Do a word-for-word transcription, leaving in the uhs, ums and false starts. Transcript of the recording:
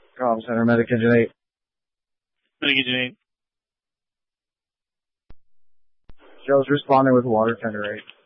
Comm Center, Medic Engine eight. Medic Engine eight. Joe's responding with water tender eight.